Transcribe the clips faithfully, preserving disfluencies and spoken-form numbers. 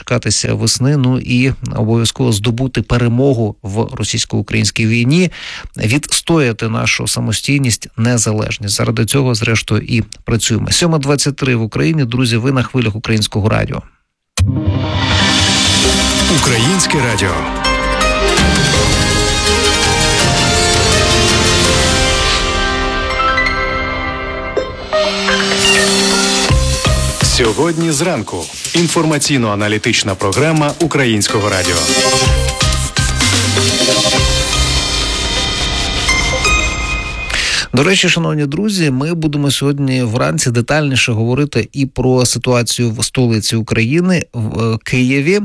дочекатися весни, ну і обов'язково здобути перемогу в російсько-українській війні, відстояти нашу самостійність, незалежність. Заради цього, зрештою, і працюємо. сьома двадцять три в Україні. Друзі, ви на хвилях Українського радіо. Українське радіо. Сьогодні зранку. Інформаційно-аналітична програма Українського радіо. До речі, шановні друзі, ми будемо сьогодні вранці детальніше говорити і про ситуацію в столиці України, в Києві,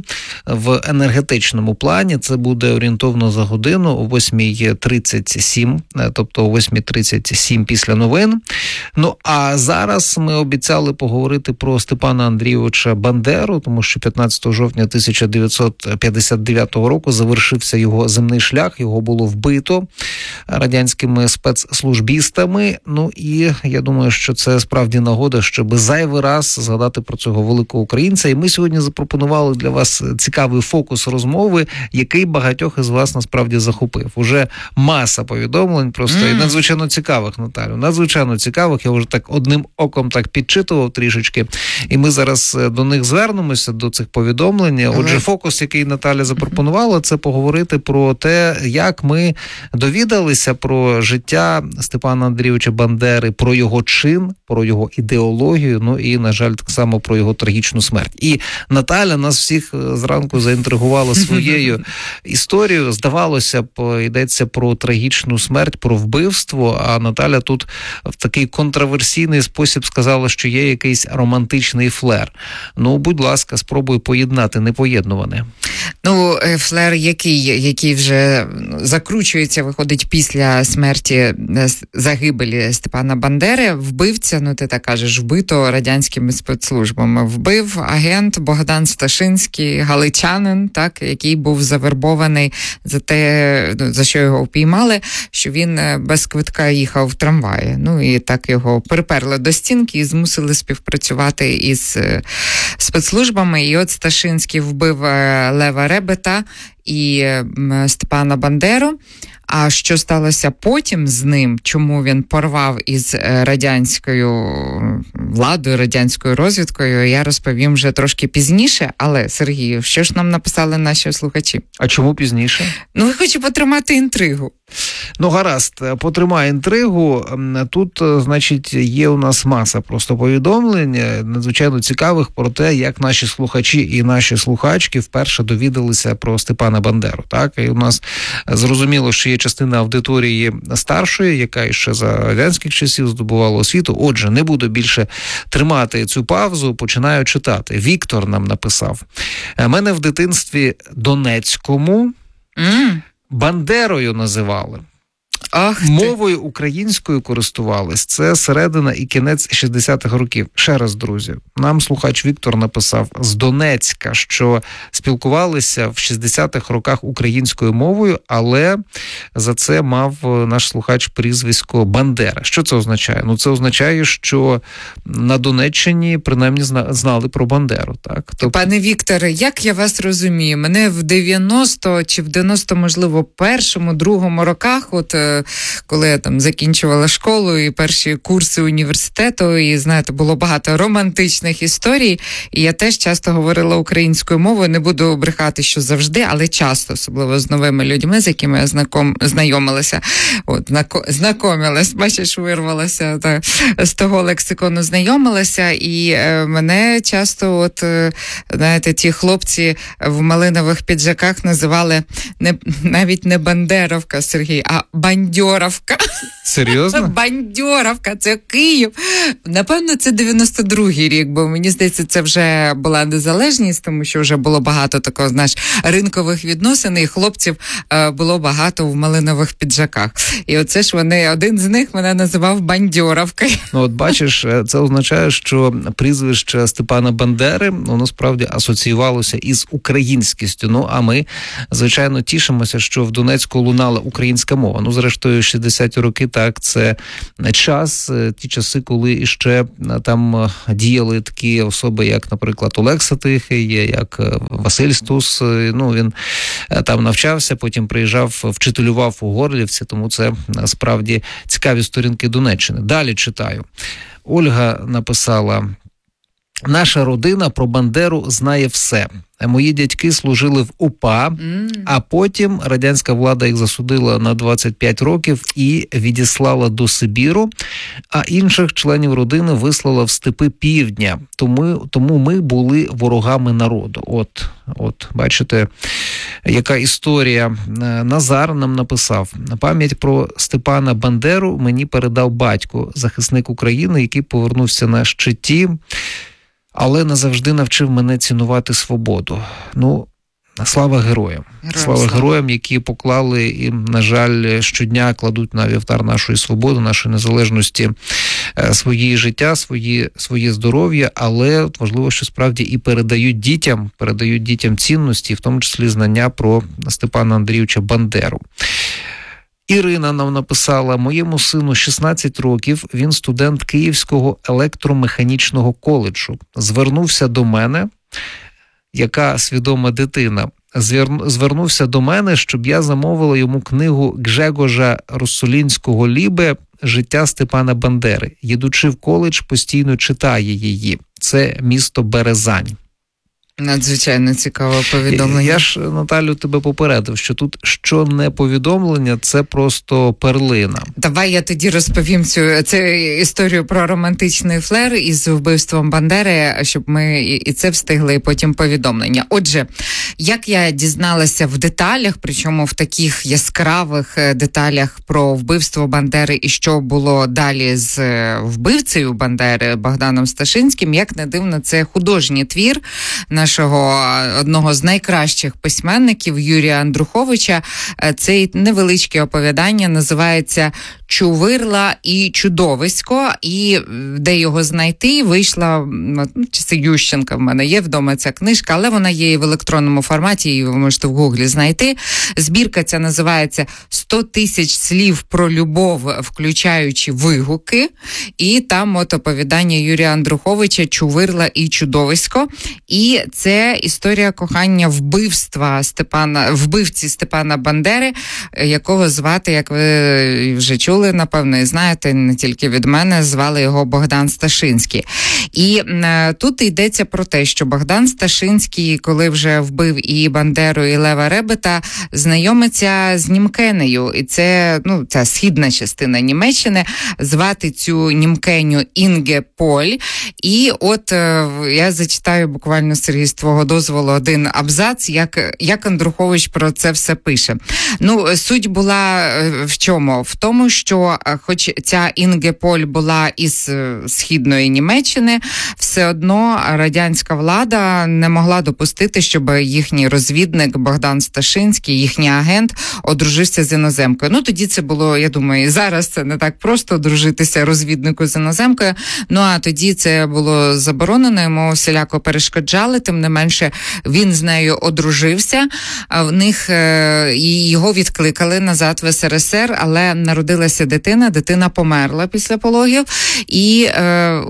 в енергетичному плані. Це буде орієнтовно за годину о восьма тридцять сім, тобто о восьма тридцять сім після новин. Ну, а зараз ми обіцяли поговорити про Степана Андрійовича Бандеру, тому що п'ятнадцятого жовтня тисяча дев'ятсот п'ятдесят дев'ятого року завершився його земний шлях, його було вбито радянськими спецслужбістами. Ну і я думаю, що це справді нагода, щоб зайвий раз згадати про цього великого українця. І ми сьогодні запропонували для вас цікавий фокус розмови, який багатьох із вас насправді захопив. Уже маса повідомлень просто mm. і надзвичайно цікавих, Наталю. Надзвичайно цікавих. Я вже так одним оком так підчитував трішечки. І ми зараз до них звернемося, до цих повідомлень. Mm. Отже, фокус, який Наталя запропонувала, це поговорити про те, як ми довідалися про життя Степана Андрійовича Бандери, про його чин, про його ідеологію, ну і, на жаль, так само про його трагічну смерть. І Наталя нас всіх зранку заінтригувала своєю історією. Здавалося б, йдеться про трагічну смерть, про вбивство, а Наталя тут в такий контроверсійний спосіб сказала, що є якийсь романтичний флер. Ну, будь ласка, спробуй поєднати непоєднуване. Ну, флер який, який вже закручується, виходить після смерті, загибелі Степана Бандери. Вбивця, ну ти так кажеш, вбито радянськими спецслужбами. Вбив агент Богдан Сташинський, галичанин, так, який був завербований за те, за що його впіймали, що він без квитка їхав в трамваї. Ну і так його приперли до стінки і змусили співпрацювати із спецслужбами. І от Сташинський вбив Лева Ребета і Степана Бандеру. А що сталося потім з ним, чому він порвав із радянською владою, радянською розвідкою, я розповім вже трошки пізніше. Але, Сергію, що ж нам написали наші слухачі? А чому пізніше? Ну, я хочу потримати інтригу. Ну, гаразд, потримай інтригу. Тут, значить, є у нас маса просто повідомлень, надзвичайно цікавих про те, як наші слухачі і наші слухачки вперше довідалися про Степана Бандеру. Так? І у нас зрозуміло, що є частина аудиторії старшої, яка ще за радянських часів здобувала освіту. Отже, не буду більше тримати цю паузу, починаю читати. Віктор нам написав. Мене в дитинстві Донецькому mm. Бандерою називали. Ах, мовою українською користувались. Це середина і кінець шістдесятих років. Ще раз, друзі, нам слухач Віктор написав з Донецька, що спілкувалися в шістдесятих роках українською мовою, але за це мав наш слухач прізвисько Бандера. Що це означає? Ну, це означає, що на Донеччині принаймні знали про Бандеру, так? Тобто... Пане Вікторе, як я вас розумію, мене в дев'яносто чи в дев'яносто, можливо, першому, другому роках, от коли я там закінчувала школу і перші курси університету, і, знаєте, було багато романтичних історій, і я теж часто говорила українською мовою, не буду брехати, що завжди, але часто, особливо з новими людьми, з якими я знаком... знайомилася, от, знако... знакомилась, бачиш, вирвалася та, з того лексикону, знайомилася, і е, мене часто, от, е, знаєте, ті хлопці в малинових піджаках називали не, навіть не Бандеровка, Сергій, а Бандьоровка. Серйозно? Бандьоровка, це Київ. Напевно, це дев'яносто другий рік, бо мені здається, це вже була незалежність, тому що вже було багато такого, знаєш, ринкових відносин, і хлопців е, було багато в малинових піджаках. І оце ж вони, один з них мене називав Бандьоровкою. Ну, от бачиш, це означає, що прізвище Степана Бандери, воно справді асоціювалося із українськістю. Ну, а ми, звичайно, тішимося, що в Донецьку лунала українська мова. Ну, зрештою, зрештою шістдесяті роки, так, це час, ті часи, коли іще там діяли такі особи, як, наприклад, Олекса Тихий, як Василь Стус, ну, він там навчався, потім приїжджав, вчителював у Горлівці, тому це справді цікаві сторінки Донеччини. Далі читаю. Ольга написала: наша родина про Бандеру знає все. Мої дядьки служили в УПА, mm. а потім радянська влада їх засудила на двадцять п'ять років і відіслала до Сибіру, а інших членів родини вислала в степи півдня. Тому, тому ми були ворогами народу. От, от, бачите, яка історія. Назар нам написав: на пам'ять про Степана Бандеру мені передав батько, захисник України, який повернувся на щиті, але назавжди навчив мене цінувати свободу. Ну, слава героям. Героям слава слава. героям, які поклали і, на жаль, щодня кладуть на вівтар нашої свободи, нашої незалежності свої життя, свої, своє здоров'я, але важливо, що справді і передають дітям, передають дітям цінності, в тому числі знання про Степана Андрійовича Бандеру. Ірина нам написала: моєму сину шістнадцять років, він студент Київського електромеханічного коледжу. Звернувся до мене, яка свідома дитина, звернувся до мене, щоб я замовила йому книгу Гжегожа Росолінського Лібе «Життя Степана Бандери». Їдучи в коледж, постійно читає її. Це місто Березань. Надзвичайно цікаве повідомлення. Я ж, Наталю, тебе попередив, що тут що не повідомлення, це просто перлина. Давай я тоді розповім цю, цю історію про романтичний флер із вбивством Бандери, щоб ми і, і це встигли, і потім повідомлення. Отже, як я дізналася в деталях, причому в таких яскравих деталях про вбивство Бандери і що було далі з вбивцею Бандери Богданом Сташинським, як не дивно, це художній твір нашого одного з найкращих письменників Юрія Андруховича. Це невеличке оповідання, називається «Чувирла і чудовисько», і де його знайти, вийшла, ну, чи це Ющенка в мене є вдома ця книжка, але вона є і в електронному форматі, її ви можете в гуглі знайти. Збірка ця називається «сто тисяч слів про любов, включаючи вигуки», і там от оповідання Юрія Андруховича «Чувирла і чудовисько», і це історія кохання вбивства Степана, вбивці Степана Бандери, якого звати, як ви вже чули, напевно, і знаєте, не тільки від мене, звали його Богдан Сташинський. І е, тут йдеться про те, що Богдан Сташинський, коли вже вбив і Бандеру, і Лева Ребета, знайомиться з Німкенею. І це, ну, ця східна частина Німеччини. Звати цю німкеню Інге Поль. І от е, я зачитаю буквально, Сергій, з твого дозволу, один абзац, як, як Андрухович про це все пише. Ну, суть була в чому? В тому, що хоч ця Інге Поль була із східної Німеччини, все одно радянська влада не могла допустити, щоб їхній розвідник Богдан Сташинський, їхній агент, одружився з іноземкою. Ну, тоді це було, я думаю, і зараз це не так просто одружитися розвіднику з іноземкою, ну, а тоді це було заборонено, йому всіляко перешкоджали, тим не менше він з нею одружився, а в них е, і його відкликали назад в ес ер ес ер, але народилася дитина, дитина померла після пологів, і е,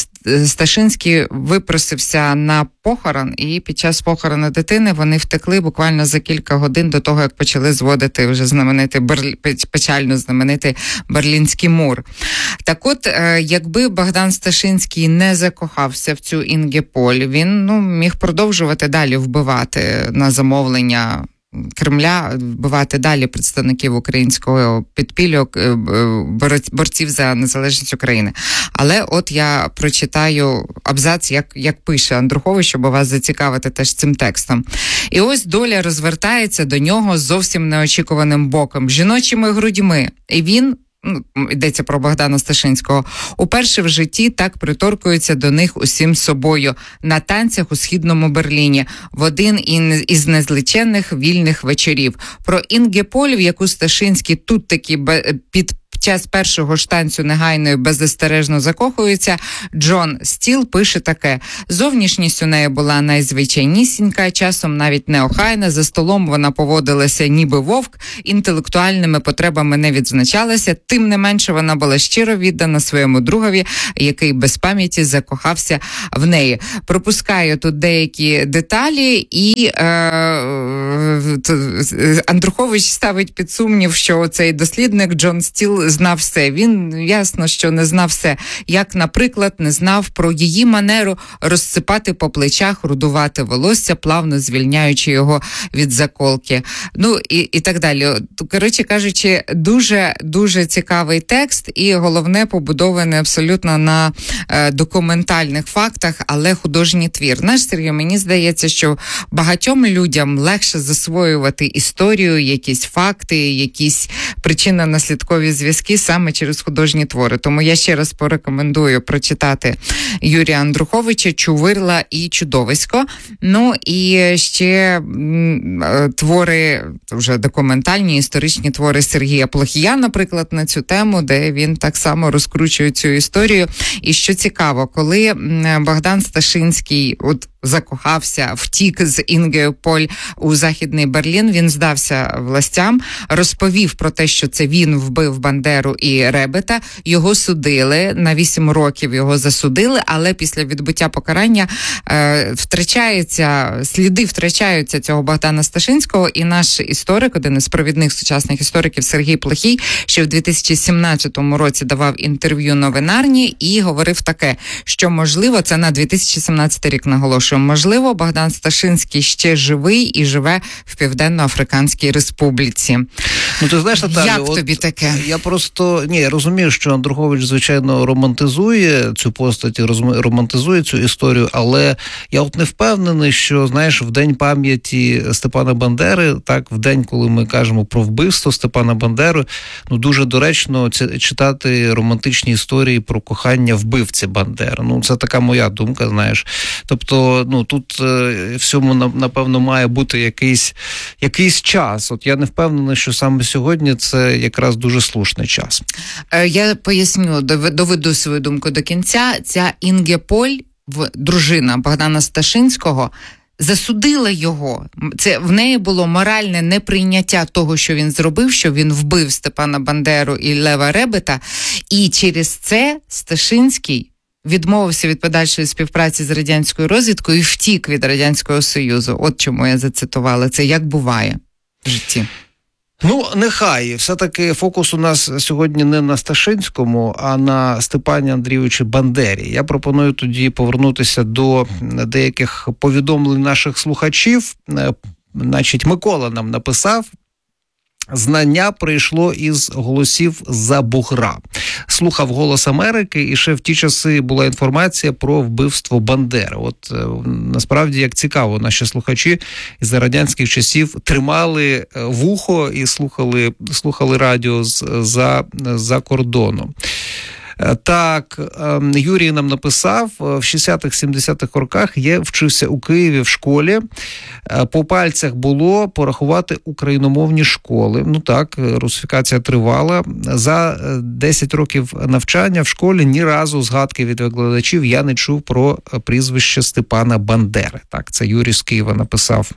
Сташинський випросився на похорон, і під час похорону дитини вони втекли буквально за кілька годин до того, як почали зводити вже знаменитий, Берлі... печально знаменитий Берлінський мур. Так от, е, якби Богдан Сташинський не закохався в цю Інге Поль, він, ну, міг продовжувати далі вбивати на замовлення Кремля, вбивати далі представників українського підпілля, борців за незалежність України. Але от я прочитаю абзац, як, як пише Андрухович, щоб вас зацікавити теж цим текстом. І ось доля розвертається до нього зовсім неочікуваним боком, жіночими грудьми. І він, ну, йдеться про Богдана Сташинського, уперше в житті так приторкується до них усім собою на танцях у східному Берліні в один із незліченних вільних вечорів. Про Інге Поль, в яку Сташинський тут таки під час першого штанцю негайно і беззастережно закохується, Джон Стіл пише таке: зовнішність у неї була найзвичайнісінька, часом навіть неохайна, за столом вона поводилася ніби вовк, інтелектуальними потребами не відзначалася, тим не менше вона була щиро віддана своєму другові, який без пам'яті закохався в неї. Пропускаю тут деякі деталі, і е, Андрухович ставить під сумнів, що цей дослідник Джон Стіл знав все. Він ясно, що не знав все. Як, наприклад, не знав про її манеру розсипати по плечах, рудувати волосся, плавно звільняючи його від заколки. Ну, і, і так далі. Коротше кажучи, дуже-дуже цікавий текст, і головне, побудований абсолютно на е, документальних фактах, але художній твір. Знаєш, Сергій, мені здається, що багатьом людям легше засвоювати історію, якісь факти, якісь причинно-наслідкові зв'язки саме через художні твори. Тому я ще раз порекомендую прочитати Юрія Андруховича «Чувирла і чудовисько». Ну і ще м, твори, вже документальні, історичні твори Сергія Плохія, наприклад, на цю тему, де він так само розкручує цю історію. І що цікаво, коли Богдан Сташинський от закохався, втік з Інгею Поль у Західний Берлін, він здався властям, розповів про те, що це він вбив Бандеру і Ребета, його судили, на вісім років його засудили, але після відбуття покарання е, втрачається, сліди втрачаються цього Богдана Сташинського, і наш історик, один із провідних сучасних істориків Сергій Плохій, ще в дві тисячі сімнадцятому році давав інтерв'ю новинарні і говорив таке, що можливо, це на дві тисячі сімнадцятий рік наголошую, можливо, Богдан Сташинський ще живий і живе в Південно-Африканській Республіці. Ну, ти знаєш, Наталі, як от тобі таке? Я просто, ні, я розумію, що Андрухович, звичайно, романтизує цю постать, романтизує цю історію, але я от не впевнений, що, знаєш, в День пам'яті Степана Бандери, так, в день, коли ми кажемо про вбивство Степана Бандери, ну, дуже доречно читати романтичні історії про кохання вбивці Бандери. Ну, це така моя думка, знаєш. Тобто, ну, тут е, всьому, напевно, має бути якийсь, якийсь час. От я не впевнений, що саме сьогодні це якраз дуже слушний час. Я поясню, доведу свою думку до кінця. Ця Інге Поль, дружина Богдана Сташинського, засудила його. Це в неї було моральне неприйняття того, що він зробив, що він вбив Степана Бандеру і Лева Ребета, і через це Сташинський відмовився від подальшої співпраці з радянською розвідкою і втік від Радянського Союзу. От чому я зацитувала це, як буває в житті. Ну, нехай. Все-таки фокус у нас сьогодні не на Сташинському, а на Степані Андрійовичі Бандері. Я пропоную тоді повернутися до деяких повідомлень наших слухачів. Значить, Микола нам написав: знання прийшло із голосів за бугра. Слухав «Голос Америки», і ще в ті часи була інформація про вбивство Бандери. От насправді, як цікаво, наші слухачі із радянських часів тримали вухо і слухали, слухали радіо за, за кордоном. Так, Юрій нам написав, в шістдесятих-сімдесятих роках я вчився у Києві в школі. По пальцях було порахувати україномовні школи. Ну так, русифікація тривала. За десять років навчання в школі ні разу згадки від викладачів я не чув про прізвище Степана Бандери. Так, це Юрій з Києва написав.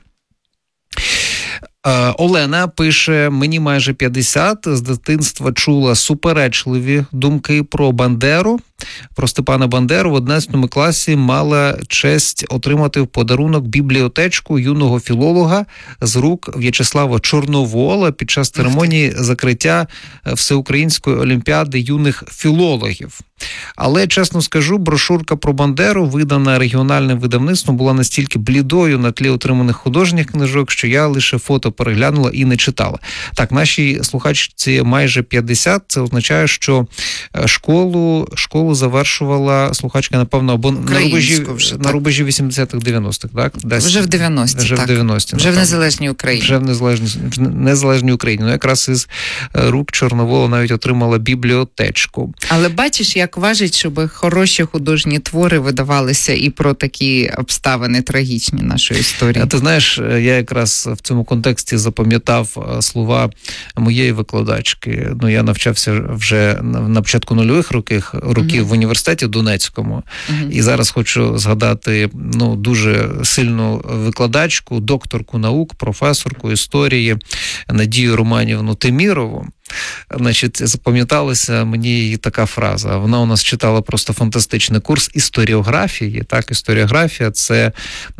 Олена пише: мені майже п'ятдесят, з дитинства чула суперечливі думки про Бандеру, про Степана Бандеру. В одинадцятому класі мала честь отримати в подарунок бібліотечку юного філолога з рук В'ячеслава Чорновола під час церемонії закриття Всеукраїнської олімпіади юних філологів. Але, чесно скажу, брошурка про Бандеру, видана регіональним видавництвом, була настільки блідою на тлі отриманих художніх книжок, що я лише фото переглянула і не читала. Так, нашій слухачці майже п'ятдесят, це означає, що школу, школу школу завершувала слухачка, напевно, або на рубежі, вже, на рубежі вісімдесятих-дев'яностих, так? Десь, вже в дев'яності, вже так. В дев'яності, вже в незалежній Україні. Вже в незалежній, незалежній Україні. Ну, якраз із рук Чорновола навіть отримала бібліотечку. Але бачиш, як важить, щоб хороші художні твори видавалися і про такі обставини трагічні нашої історії. А ти знаєш, я якраз в цьому контексті запам'ятав слова моєї викладачки. Ну, я навчався вже на початку нульових років, років uh-huh. в університеті Донецькому. Uh-huh. І зараз хочу згадати, ну, дуже сильну викладачку, докторку наук, професорку історії Надію Романівну Темірову. Значить, запам'яталася мені її така фраза. Вона у нас читала просто фантастичний курс історіографії. Так, історіографія – це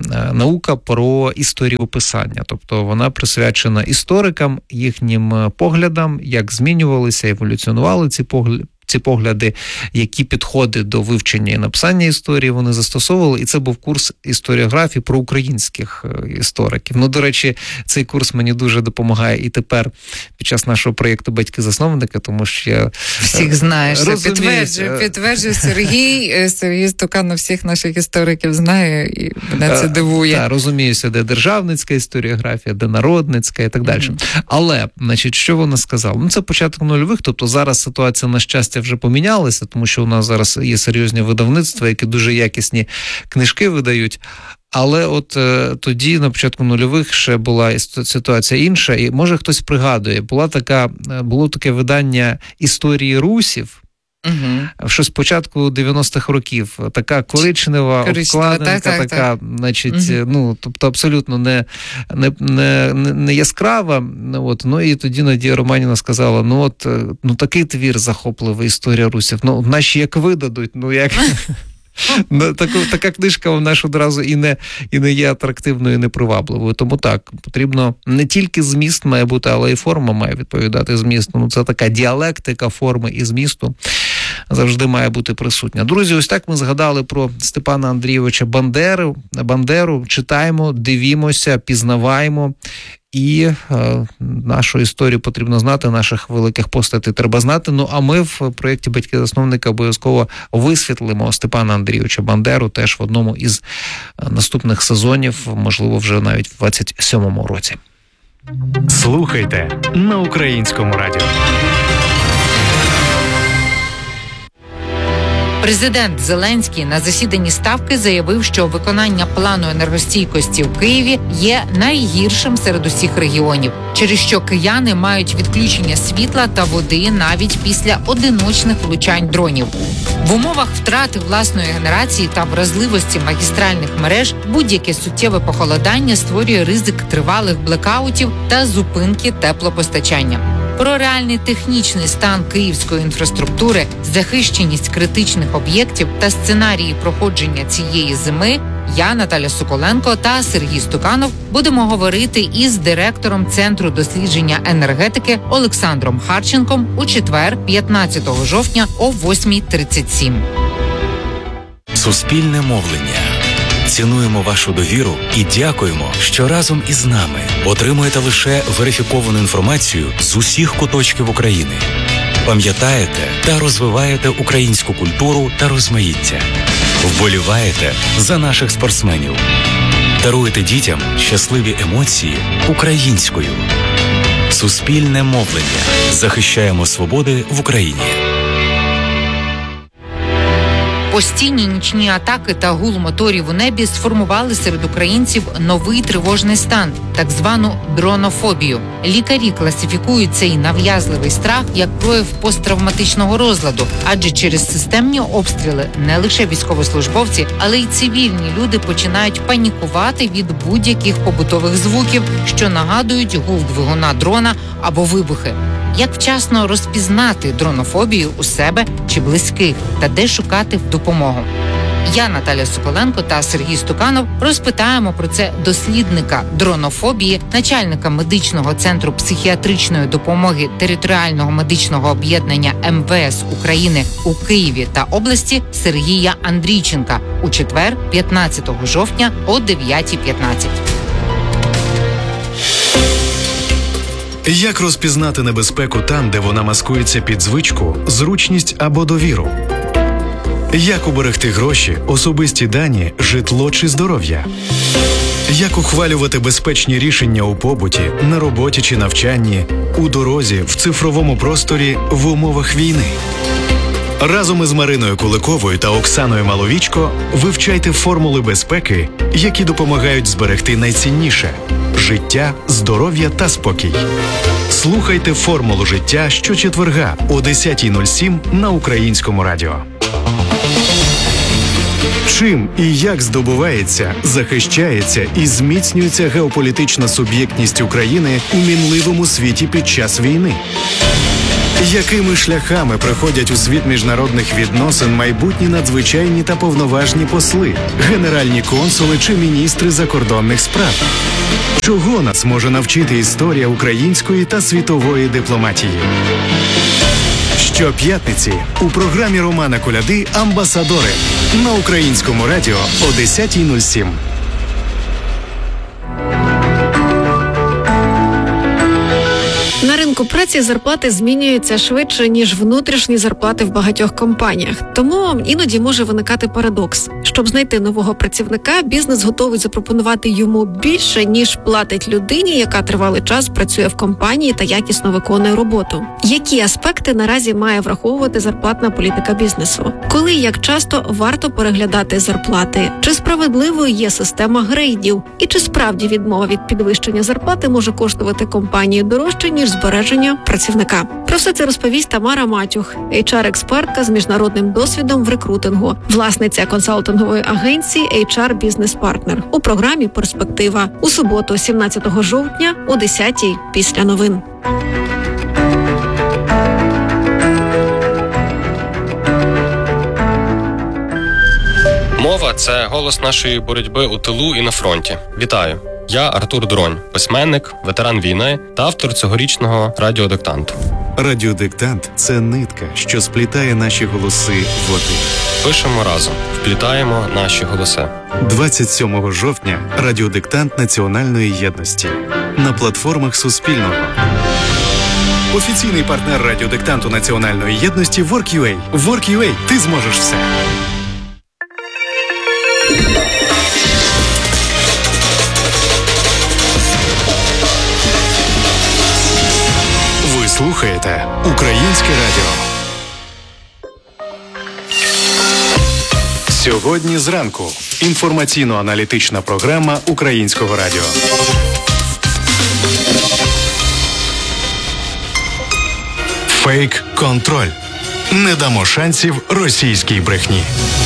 наука про історію писання. Тобто вона присвячена історикам, їхнім поглядам, як змінювалися, еволюціонували ці погляди. Ці погляди, які підходи до вивчення і написання історії вони застосовували, і це був курс історіографії про українських істориків. Ну, до речі, цей курс мені дуже допомагає і тепер під час нашого проєкту «Батьки-засновники», тому що я всіх знаєш, підтверджую, підтверджую Сергій, Сергій Стуканов всіх наших істориків знає, і мене це дивує. Так, розуміюся, де державницька історіографія, де народницька і так далі. Mm-hmm. Але, значить, що вона сказала? Ну, це початок нульових, тобто зараз ситуація, на щастя, вже помінялися, тому що у нас зараз є серйозні видавництва, які дуже якісні книжки видають. Але от е, тоді, на початку нульових, ще була ситуація інша. І, може, хтось пригадує, була така, було таке видання «Історії русів», угу. Щось початку дев'яностих років. Така коричнева, обкладинка, так, так, така, так. значить, угу. ну, тобто абсолютно не, не, не, не яскрава. От, ну, і тоді Надія Романівна сказала, ну, от, ну, такий твір захопливий, «Історія русів». Ну, наші як видадуть, ну, як... Ну, таку, така книжка вона ж одразу і не, і не є атрактивною, і не привабливою. Тому так, потрібно не тільки зміст має бути, але і форма має відповідати змісту. Ну, це така діалектика форми і змісту завжди має бути присутня. Друзі, ось так ми згадали про Степана Андрійовича Бандеру. Бандеру. Читаємо, дивімося, пізнаваємо. І е, нашу історію потрібно знати, наших великих постатей треба знати. Ну, а ми в проєкті «Батьки-засновники» обов'язково висвітлимо Степана Андрійовича Бандеру теж в одному із наступних сезонів, можливо, вже навіть в двадцять сьомому році. Слухайте на Українському радіо. Президент Зеленський на засіданні Ставки заявив, що виконання плану енергостійкості в Києві є найгіршим серед усіх регіонів, через що кияни мають відключення світла та води навіть після одиночних влучань дронів. В умовах втрати власної генерації та вразливості магістральних мереж будь-яке суттєве похолодання створює ризик тривалих блекаутів та зупинки теплопостачання. Про реальний технічний стан київської інфраструктури, захищеність критичних об'єктів та сценарії проходження цієї зими я, Наталя Соколенко та Сергій Стуканов будемо говорити із директором Центру дослідження енергетики Олександром Харченком у четвер, п'ятнадцятого жовтня о восьмій тридцять сім. Суспільне мовлення. Цінуємо вашу довіру і дякуємо, що разом із нами отримуєте лише верифіковану інформацію з усіх куточків України. Пам'ятаєте та розвиваєте українську культуру та розмаїття. Вболіваєте за наших спортсменів. Даруєте дітям щасливі емоції українською. Суспільне мовлення. Захищаємо свободи в Україні. Постійні нічні атаки та гул моторів у небі сформували серед українців новий тривожний стан – так звану дронофобію. Лікарі класифікують цей нав'язливий страх як прояв посттравматичного розладу, адже через системні обстріли не лише військовослужбовці, але й цивільні люди починають панікувати від будь-яких побутових звуків, що нагадують гул двигуна дрона або вибухи. Як вчасно розпізнати дронофобію у себе чи близьких та де шукати допомогу? Я, Наталя Соколенко та Сергій Стуканов розпитаємо про це дослідника дронофобії, начальника медичного центру психіатричної допомоги територіального медичного об'єднання ем ве ес України у Києві та області Сергія Андрійченка у четвер, п'ятнадцятого жовтня о дев'ятій п'ятнадцять. Як розпізнати небезпеку там, де вона маскується під звичку, зручність або довіру? Як уберегти гроші, особисті дані, житло чи здоров'я? Як ухвалювати безпечні рішення у побуті, на роботі чи навчанні, у дорозі, в цифровому просторі, в умовах війни? Разом із Мариною Куликовою та Оксаною Маловічко вивчайте формули безпеки, які допомагають зберегти найцінніше – життя, здоров'я та спокій. Слухайте «Формулу життя» щочетверга о десята нуль сім на Українському радіо. Чим і як здобувається, захищається і зміцнюється геополітична суб'єктність України у мінливому світі під час війни? Якими шляхами приходять у світ міжнародних відносин майбутні надзвичайні та повноважні посли, генеральні консули чи міністри закордонних справ? Чого нас може навчити історія української та світової дипломатії? Щоп'ятниці у програмі Романа Коляди «Амбасадори» на Українському радіо о десята нуль сім. На ринку праці зарплати змінюються швидше, ніж внутрішні зарплати в багатьох компаніях. Тому іноді може виникати парадокс. Щоб знайти нового працівника, бізнес готовий запропонувати йому більше, ніж платить людині, яка тривалий час працює в компанії та якісно виконує роботу. Які аспекти наразі має враховувати зарплатна політика бізнесу? Коли і як часто варто переглядати зарплати? Чи справедливою є система грейдів? І чи справді відмова від підвищення зарплати може коштувати компанії дорожче, ніж збереження працівника? Про все це розповість Тамара Матюх, ейч ар-експертка з міжнародним досвідом в рекрутингу, власниця консалтингової агенції ейч ар Business Partner у програмі «Перспектива» у суботу, сімнадцятого жовтня о десятій після новин. Мова – це голос нашої боротьби у тилу і на фронті. Вітаю! Я Артур Дронь, письменник, ветеран війни та автор цьогорічного радіодиктанту. Радіодиктант – це нитка, що сплітає наші голоси в один. Пишемо разом, вплітаємо наші голоси. двадцять сьомого жовтня – радіодиктант Національної єдності на платформах Суспільного. Офіційний партнер радіодиктанту Національної єдності WorkUA. WorkUA – ти зможеш все. Ви слухаєте Українське радіо. Сьогодні зранку. Інформаційно-аналітична програма Українського радіо. Фейк-контроль. Не дамо шансів російській брехні.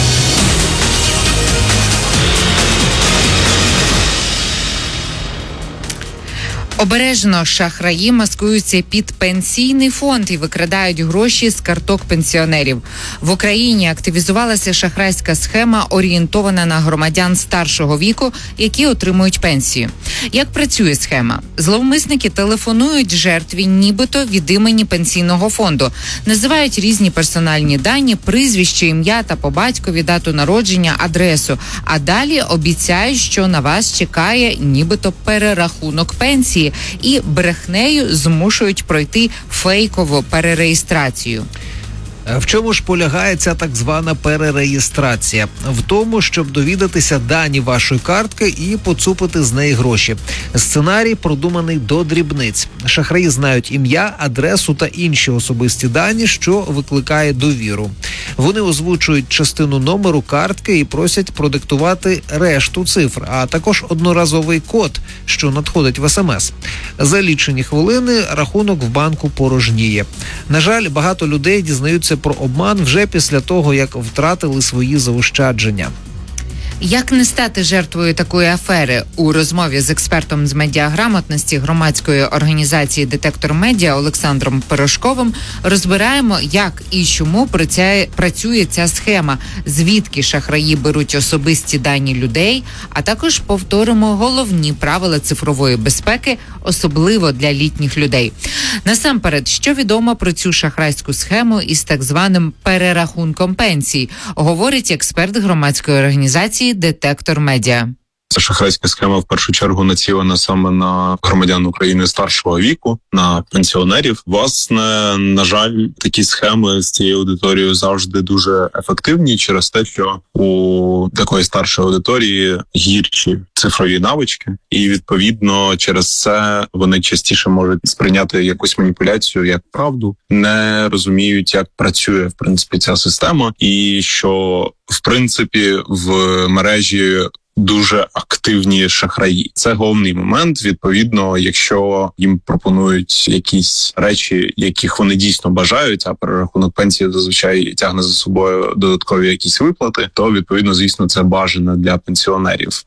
Обережно шахраї маскуються під пенсійний фонд і викрадають гроші з карток пенсіонерів. В Україні активізувалася шахрайська схема, орієнтована на громадян старшого віку, які отримують пенсію. Як працює схема? Зловмисники телефонують жертві нібито від імені пенсійного фонду, називають різні персональні дані, прізвище, ім'я та по батькові, дату народження, адресу, а далі обіцяють, що на вас чекає нібито перерахунок пенсії, і брехнею змушують пройти фейкову перереєстрацію. В чому ж полягає ця так звана перереєстрація? В тому, щоб довідатися дані вашої картки і поцупити з неї гроші. Сценарій продуманий до дрібниць. Шахраї знають ім'я, адресу та інші особисті дані, що викликає довіру. Вони озвучують частину номеру картки і просять продиктувати решту цифр, а також одноразовий код, що надходить в смс. За лічені хвилини рахунок в банку порожніє. На жаль, багато людей дізнаються про обман вже після того, як втратили свої заощадження. Як не стати жертвою такої афери? У розмові з експертом з медіаграмотності громадської організації «Детектор Медіа» Олександром Пирожковим розбираємо, як і чому працює ця схема, звідки шахраї беруть особисті дані людей, а також повторимо головні правила цифрової безпеки, особливо для літніх людей. Насамперед, що відомо про цю шахрайську схему із так званим перерахунком пенсій, говорить експерт громадської організації «Детектор Медіа». Ця шахрайська схема в першу чергу націлена саме на громадян України старшого віку, на пенсіонерів. Власне, на жаль, такі схеми з цією аудиторією завжди дуже ефективні через те, що у такої старшої аудиторії гірші цифрові навички, і відповідно через це вони частіше можуть сприйняти якусь маніпуляцію як правду, не розуміють, як працює в принципі ця система, і що в принципі в мережі дуже активні шахраї. Це головний момент. Відповідно, якщо їм пропонують якісь речі, яких вони дійсно бажають, а перерахунок пенсії зазвичай тягне за собою додаткові якісь виплати, то відповідно, звісно, це бажано для пенсіонерів.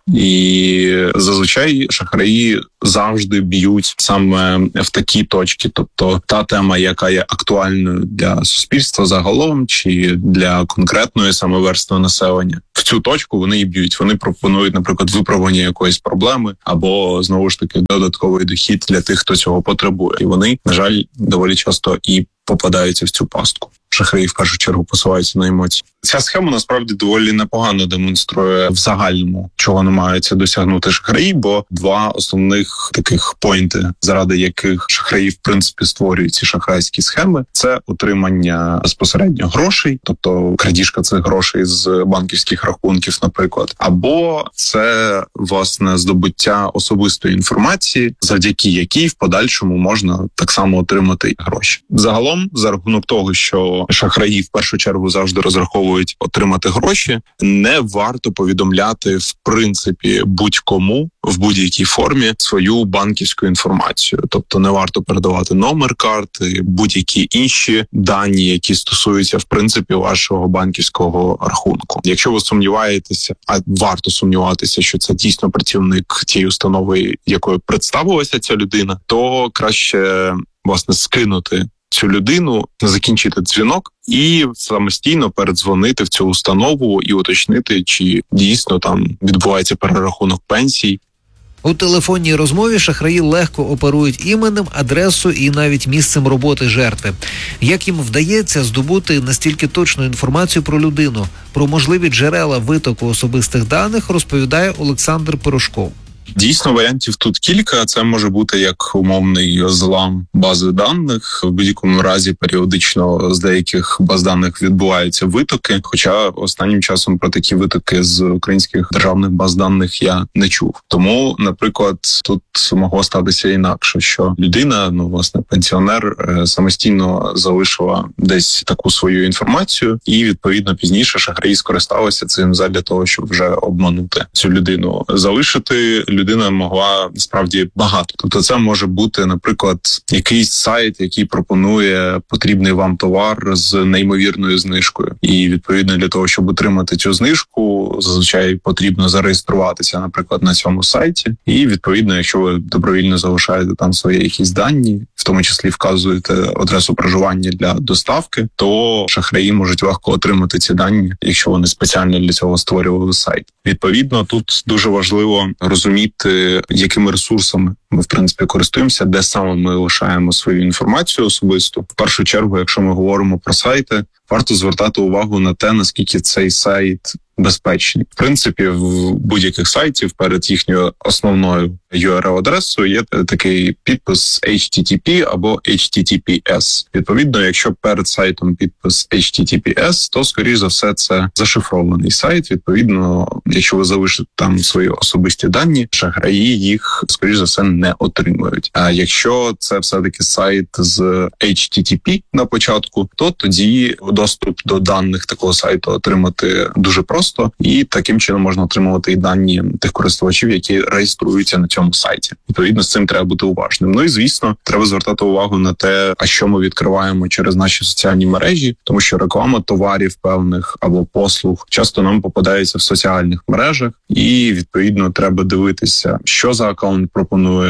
І зазвичай шахраї завжди б'ють саме в такі точки, тобто та тема, яка є актуальною для суспільства загалом, чи для конкретної саме верстви населення. В цю точку вони і б'ють. Вони пропонують, наприклад, виправлення якоїсь проблеми або, знову ж таки, додатковий дохід для тих, хто цього потребує. І вони, на жаль, доволі часто і попадаються в цю пастку. Шахраї в першу чергу посилаються на емоції. Ця схема насправді доволі непогано демонструє в загальному, чого намагаються досягнути шахраї, бо два основних таких поінти, заради яких шахраї в принципі створюють ці шахрайські схеми, це отримання безпосередньо грошей, тобто крадіжка цих грошей з банківських рахунків, наприклад, або це власне здобуття особистої інформації, завдяки якій в подальшому можна так само отримати гроші. Загалом, за рахунок того, що шахраї в першу чергу завжди розраховують отримати гроші, не варто повідомляти в принципі будь-кому в будь-якій формі свою банківську інформацію. Тобто не варто передавати номер карти, будь-які інші дані, які стосуються в принципі вашого банківського рахунку. Якщо ви сумніваєтеся, а варто сумніватися, що це дійсно працівник тієї установи, якою представилася ця людина, то краще власне скинути цю людину, закінчити дзвінок і самостійно передзвонити в цю установу і уточнити, чи дійсно там відбувається перерахунок пенсій. У телефонній розмові шахраї легко оперують іменем, адресою і навіть місцем роботи жертви. Як їм вдається здобути настільки точну інформацію про людину, про можливі джерела витоку особистих даних, розповідає Олександр Пирожков. Дійсно, варіантів тут кілька. Це може бути як умовний злам бази даних. В будь-якому разі періодично з деяких баз даних відбуваються витоки. Хоча останнім часом про такі витоки з українських державних баз даних я не чув. Тому, наприклад, тут могло статися інакше, що людина, ну власне, пенсіонер, самостійно залишила десь таку свою інформацію, і відповідно пізніше шахраї скористалися цим задля того, щоб вже обманути цю людину. Залишити людина могла справді багато. Тобто це може бути, наприклад, якийсь сайт, який пропонує потрібний вам товар з неймовірною знижкою. І відповідно для того, щоб отримати цю знижку, зазвичай потрібно зареєструватися, наприклад, на цьому сайті. І відповідно, якщо ви добровільно залишаєте там свої якісь дані, в тому числі вказуєте адресу проживання для доставки, то шахраї можуть легко отримати ці дані, якщо вони спеціально для цього створювали сайт. Відповідно, тут дуже важливо розуміти, якими ресурсами ми, в принципі, користуємося, де саме ми лишаємо свою інформацію особисту. В першу чергу, якщо ми говоримо про сайти, варто звертати увагу на те, наскільки цей сайт безпечний. В принципі, в будь-яких сайтів перед їхньою основною ю ар ел-адресою є такий підпис ейч ті ті пі або ейч ті ті пі ес. Відповідно, якщо перед сайтом підпис ейч ті ті пі ес, то, скоріш за все, це зашифрований сайт. Відповідно, якщо ви залишите там свої особисті дані, шахраї їх, скоріш за все, не отримують. А якщо це все-таки сайт з ейч ті ті пі на початку, то тоді доступ до даних такого сайту отримати дуже просто. І таким чином можна отримувати і дані тих користувачів, які реєструються на цьому сайті. Відповідно, з цим треба бути уважним. Ну і, звісно, треба звертати увагу на те, а що ми відкриваємо через наші соціальні мережі, тому що реклама товарів певних або послуг часто нам попадається в соціальних мережах, і, відповідно, треба дивитися, що за аккаунт пропонує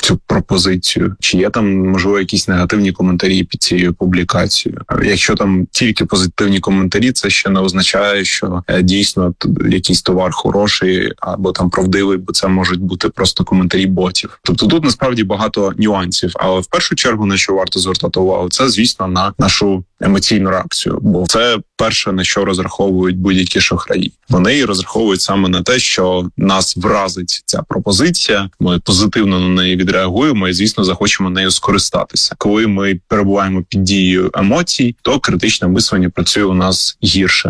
цю пропозицію, чи є там, можливо, якісь негативні коментарі під цією публікацією. Якщо там тільки позитивні коментарі, це ще не означає, що дійсно якийсь товар хороший або там правдивий, бо це можуть бути просто коментарі ботів. Тобто тут насправді багато нюансів, але в першу чергу на що варто звертати увагу, це, звісно, на нашу емоційну реакцію, бо це перше, на що розраховують будь-які шахраї. Вони розраховують саме на те, що нас вразить ця пропозиція, ми позитивно на неї відреагуємо і, звісно, захочемо нею скористатися. Коли ми перебуваємо під дією емоцій, то критичне мислення працює у нас гірше.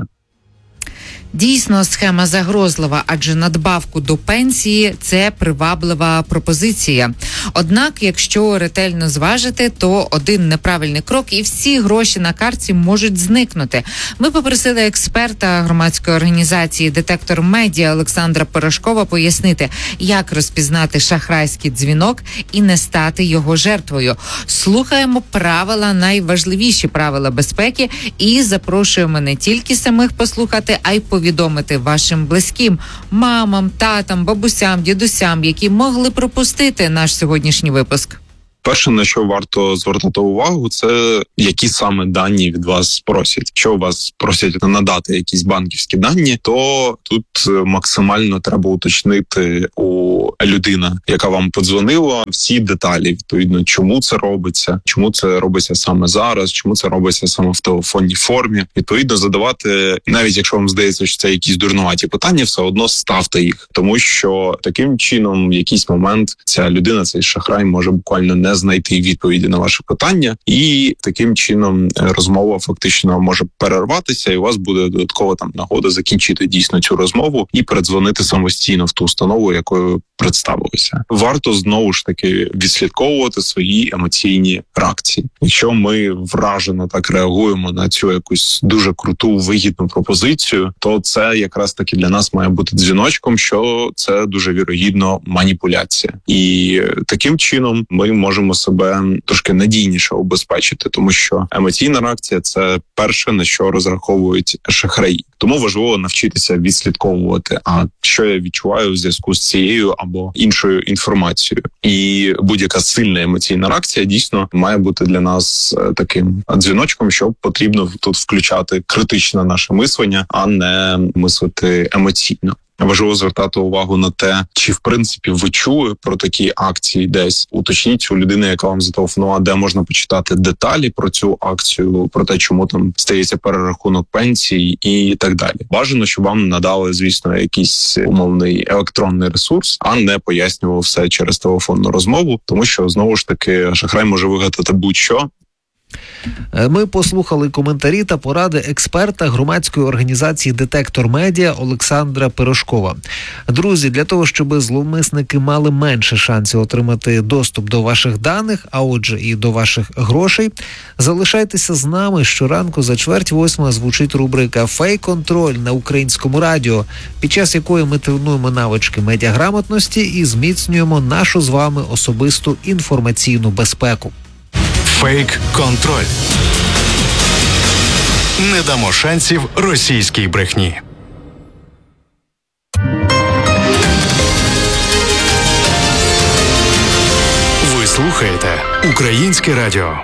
Дійсно, схема загрозлива, адже надбавку до пенсії – це приваблива пропозиція. Однак, якщо ретельно зважити, то один неправильний крок і всі гроші на картці можуть зникнути. Ми попросили експерта громадської організації «Детектор Медіа» Олександра Пирожкова пояснити, як розпізнати шахрайський дзвінок і не стати його жертвою. Слухаємо правила, найважливіші правила безпеки і запрошуємо не тільки самих послухати, а й повідомити вашим близьким, мамам, татам, бабусям, дідусям, які могли пропустити наш сьогоднішній випуск. Перше, на що варто звертати увагу, це які саме дані від вас просять. Якщо вас просять надати якісь банківські дані, то тут максимально треба уточнити у людина, яка вам подзвонила, всі деталі, відповідно, чому це робиться, чому це робиться саме зараз, чому це робиться саме в телефонній формі. Відповідно, задавати, навіть якщо вам здається, що це якісь дурнуваті питання, все одно ставте їх, тому що таким чином в якийсь момент ця людина, цей шахрай може буквально не знайти відповіді на ваше питання, і таким чином розмова фактично може перерватися, і у вас буде додаткова там нагода закінчити дійсно цю розмову і передзвонити самостійно в ту установу, якою представилися. Варто знову ж таки відслідковувати свої емоційні реакції. Якщо ми вражено так реагуємо на цю якусь дуже круту, вигідну пропозицію, то це якраз таки для нас має бути дзвіночком, що це дуже вірогідно маніпуляція. І таким чином ми можемо себе трошки надійніше обезпечити, тому що емоційна реакція – це перше, на що розраховують шахраї. Тому важливо навчитися відслідковувати, а що я відчуваю в зв'язку з цією або іншою інформацією. І будь-яка сильна емоційна реакція дійсно має бути для нас таким дзвіночком, що потрібно тут включати критичне наше мислення, а не мислити емоційно. Важливо звертати увагу на те, чи в принципі ви чули про такі акції десь. Уточніть у людини, яка вам зателефонувала, де можна почитати деталі про цю акцію, про те, чому там стається перерахунок пенсій і так далі. Бажано, щоб вам надали, звісно, якийсь умовний електронний ресурс, а не пояснював все через телефонну розмову, тому що, знову ж таки, шахрай може вигадати будь-що. Ми послухали коментарі та поради експерта громадської організації «Детектор Медіа» Олександра Пирожкова. Друзі, для того, щоб зловмисники мали менше шансів отримати доступ до ваших даних, а отже і до ваших грошей, залишайтеся з нами. Щоранку за чверть восьма звучить рубрика «Фейк-контроль» на Українському радіо, під час якої ми тренуємо навички медіаграмотності і зміцнюємо нашу з вами особисту інформаційну безпеку. Фейк-контроль. Не дамо шансів російській брехні. Ви слухаєте Українське радіо.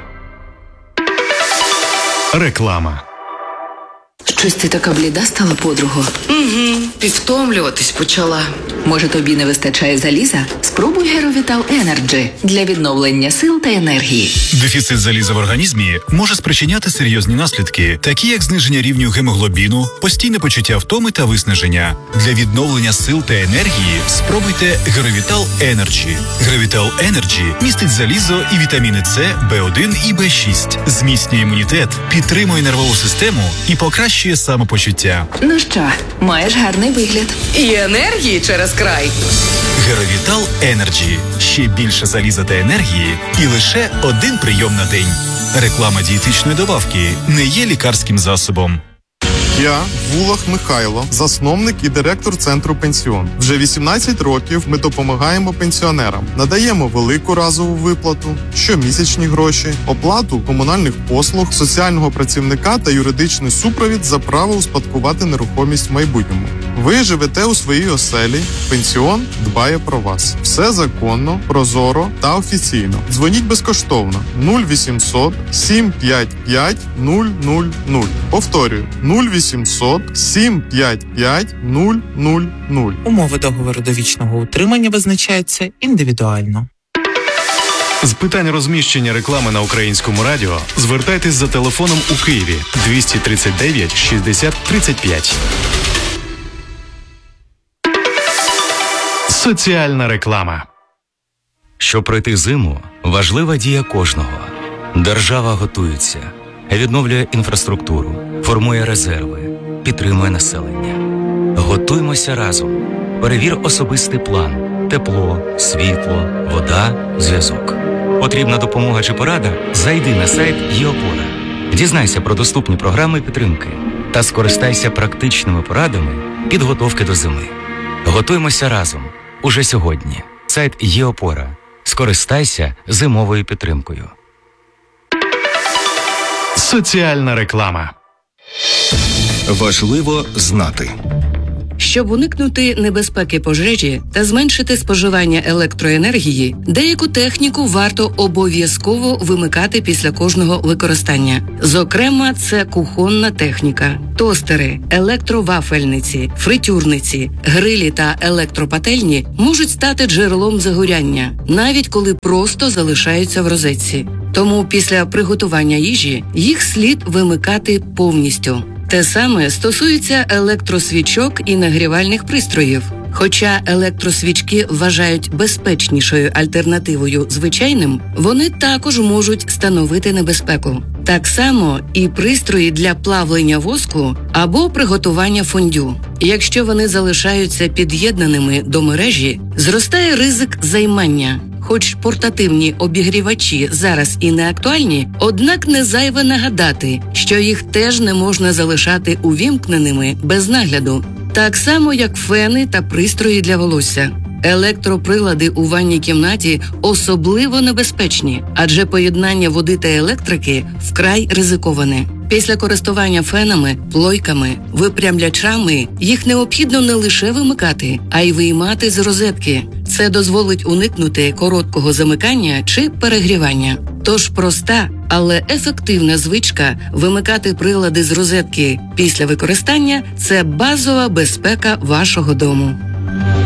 Реклама. Щось ти така бліда стала, подруго? Угу, підвтомлюватись почала. Може, тобі не вистачає заліза? Спробуй Геровітал Енерджі для відновлення сил та енергії. Дефіцит заліза в організмі може спричиняти серйозні наслідки, такі як зниження рівню гемоглобіну, постійне почуття втоми та виснаження. Для відновлення сил та енергії спробуйте Геровітал Енерджі. Геровітал Енерджі містить залізо і вітаміни С, Б один і Б шість, зміцнює імунітет, підтримує нервову систему і покращує самопочуття. Ну що, маєш гарний вигляд. І енергії через край. Геровітал Енерджі. Ще більше заліза та енергії і лише один прийом на день. Реклама дієтичної добавки не є лікарським засобом. Я Вулах Михайло, засновник і директор центру «Пенсіон». Вже вісімнадцять років ми допомагаємо пенсіонерам. Надаємо велику разову виплату, щомісячні гроші, оплату комунальних послуг, соціального працівника та юридичний супровід за право успадкувати нерухомість в майбутньому. Ви живете у своїй оселі, пенсіон дбає про вас. Все законно, прозоро та офіційно. Дзвоніть безкоштовно нуль вісімсот сім п'ять п'ять нуль нуль нуль. Повторюю, нуль вісімсот сім п'ять п'ять нуль нуль нуль. Умови договору довічного утримання визначаються індивідуально. З питань розміщення реклами на Українському радіо звертайтесь за телефоном у Києві двісті тридцять дев'ять шістдесят тридцять п'ять. Соціальна реклама. Щоб пройти зиму, важлива дія кожного. Держава готується, відновлює інфраструктуру, формує резерви, підтримує населення. Готуймося разом. Перевір особистий план. Тепло, світло, вода, зв'язок. Потрібна допомога чи порада? Зайди на сайт ЄОПОРА. Дізнайся про доступні програми підтримки та скористайся практичними порадами підготовки до зими. Готуймося разом. Уже сьогодні. Сайт ЄОПОРА. Скористайся зимовою підтримкою. Соціальна реклама. Важливо знати. Щоб уникнути небезпеки пожежі та зменшити споживання електроенергії, деяку техніку варто обов'язково вимикати після кожного використання. Зокрема, це кухонна техніка, тостери, електровафельниці, фритюрниці, грилі та електропательні можуть стати джерелом загоряння, навіть коли просто залишаються в розетці. Тому після приготування їжі їх слід вимикати повністю. Те саме стосується електросвічок і нагрівальних пристроїв. Хоча електросвічки вважають безпечнішою альтернативою звичайним, вони також можуть становити небезпеку. Так само і пристрої для плавлення воску або приготування фондю. Якщо вони залишаються під'єднаними до мережі, зростає ризик займання. Хоч портативні обігрівачі зараз і не актуальні, однак не зайве нагадати, що їх теж не можна залишати увімкненими без нагляду. Так само, як фени та пристрої для волосся. Електроприлади у ванній кімнаті особливо небезпечні, адже поєднання води та електрики вкрай ризиковане. Після користування фенами, плойками, випрямлячами їх необхідно не лише вимикати, а й виймати з розетки. Це дозволить уникнути короткого замикання чи перегрівання. Тож проста, але ефективна звичка вимикати прилади з розетки після використання – це базова безпека вашого дому.